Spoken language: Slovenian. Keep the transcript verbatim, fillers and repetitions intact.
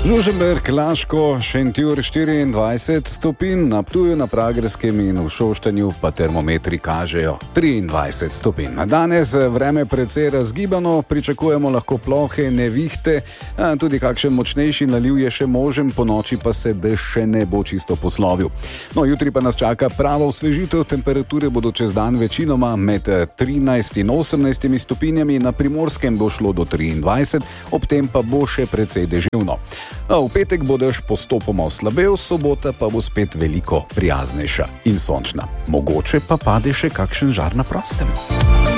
Žužemberk, Laško, Šentjur štiriindvajset stopinj, na Ptuju, na Pragerskem in v Šoštanju pa termometri kažejo triindvajset stopinj. Danes vreme precej razgibano, pričakujemo lahko plohe, nevihte, tudi kakšen močnejši naliv je še možen, po noči pa se dež še ne bo čisto poslovil. No, jutri pa nas čaka prava osvežitev, temperature bodo čez dan večinoma med trinajst in osemnajst stopinjami, na Primorskem bo šlo do triindvajset, ob tem pa bo še precej deževno. V petek bo dež postopoma oslabel, sobota pa bo spet veliko prijaznejša in sončna. Mogoče pa pade še kakšen žar na prostem.